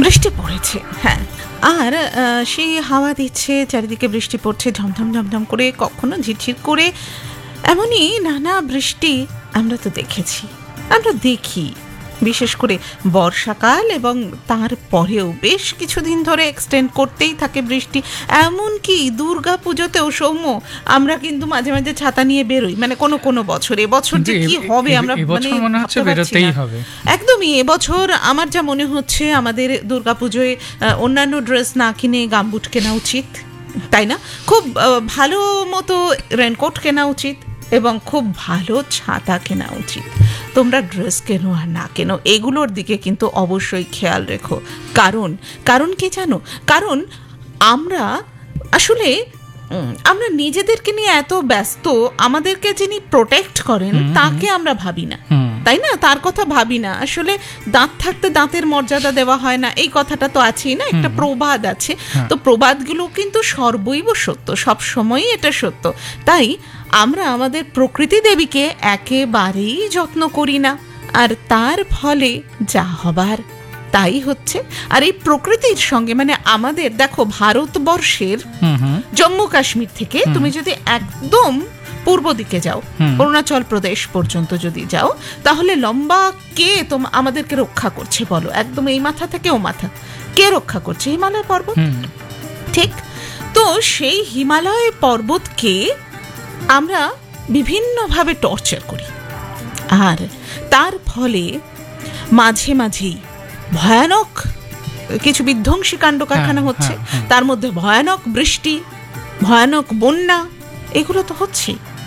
বৃষ্টি পড়েছে, হ্যাঁ, আর সেই হাওয়া দিচ্ছে, চারিদিকে বৃষ্টি পড়ছে ঝমঝম ঝমঝম করে, কখনো ঝিরঝির করে। এমনই নানা বৃষ্টি আমরা তো দেখেছি, আমরা দেখি, বিশেষ করে বর্ষাকাল এবং তারপরেও বেশ কিছুদিন ধরে এক্সটেন্ড করতেই থাকে বৃষ্টি। এমনকি দুর্গা পুজোতেও সৌম্য আমরা কিন্তু মাঝে মাঝে ছাতা নিয়ে বেরোই, মানে কোনো কোনো বছর, এবছর যে কি হবে আমরা মনে হচ্ছে বেরোতেই হবে একদমই। এবছর আমার যা মনে হচ্ছে আমাদের দুর্গা পুজোয় অন্যান্য ড্রেস না কিনে গামবুট কেনা উচিত, তাই না? খুব ভালো মতো রেনকোট কেনা উচিত এবং খুব ভালো ছাতা কেনা উচিত। তোমরা ড্রেস কেনো আর না কেনো, এগুলোর দিকে কিন্তু অবশ্যই খেয়াল রেখো। কারণ কি জানো, কারণ আমরা আসলে আমরা নিজেদেরকে নিয়ে এত ব্যস্ত, আমাদেরকে যিনি প্রোটেক্ট করেন তাকে আমরা ভাবি না, তাই না? তার কথা ভাবি না। আসলে দাঁত থাকতে দাঁতের মর্যাদা দেওয়া হয় না, এই কথাটা তো আছেই না, একটা প্রবাদ আছে। তো প্রবাদগুলো কিন্তু সর্বৈব সত্য, সব সময়ই এটা সত্য। তাই আমরা আমাদের প্রকৃতি দেবীকে একেবারেই যত্ন করি না, আর তার ফলে যা হবার তাই হচ্ছে। আর এই প্রকৃতির সঙ্গে মানে আমাদের দেখো, ভারতবর্ষের জম্মু কাশ্মীর থেকে তুমি যদি একদম পূর্ব দিকে যাও, অরুণাচল প্রদেশ পর্যন্ত যদি যাও, তাহলে লম্বা কে আমাদেরকে রক্ষা করছে বলো? একদম এই মাথা থেকে ও মাথা কে রক্ষা করছে? হিমালয় পর্বত, ঠিক? তো সেই হিমালয় পর্বতকে আমরা বিভিন্নভাবে টর্চার করি, আর তার ফলে মাঝে মাঝেই ভয়ানক কিছু বিধ্বংসী কাণ্ড কারখানা হচ্ছে, তার মধ্যে ভয়ানক বৃষ্টি, ভয়ানক বন্যা, এগুলো তো হচ্ছে।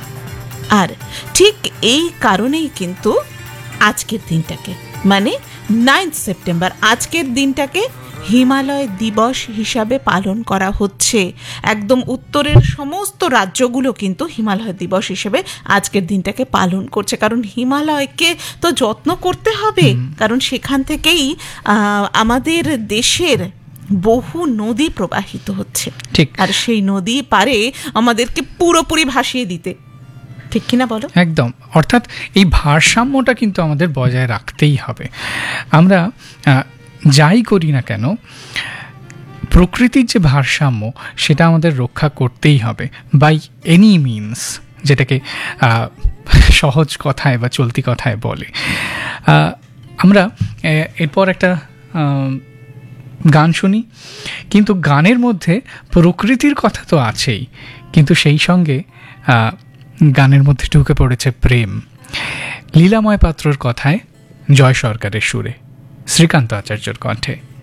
আর ঠিক এই কারণেই কিন্তু আজকের দিনটাকে, মানে 9 সেপ্টেম্বর, আজকের দিনটাকে হিমালয় দিবস হিসাবে পালন করা হচ্ছে। একদম উত্তরের সমস্ত রাজ্যগুলো কিন্তু হিমালয় দিবস হিসেবে আজকের দিনটাকে পালন করছে, কারণ হিমালয়কে তো যত্ন করতে হবে, কারণ সেখান থেকেই আমাদের দেশের বহু নদী প্রবাহিত হচ্ছে, ঠিক? আর সেই নদী পারে আমাদেরকে পুরোপুরি ভাসিয়ে দিতে, ঠিক কিনা বলো? একদম। অর্থাৎ এই ভারসাম্যটা কিন্তু আমাদের বজায় রাখতেই হবে। আমরা যাই করি না কেন, প্রকৃতির যে ভারসাম্য সেটা আমাদের রক্ষা করতেই হবে, বাই এনি মিনস, যেটাকে সহজ কথায় বা চলতি কথায় বলে। আমরা এরপর একটা গান শুনি, কিন্তু গানের মধ্যে প্রকৃতির কথা তো আছেই, কিন্তু সেই সঙ্গে গানের মধ্যে ঢুকে পড়েছে প্রেম। লীলাময় পাত্রর কথায়, জয় সরকারের সুরে, শ্রীকান্ত আচার্যর কণ্ঠে।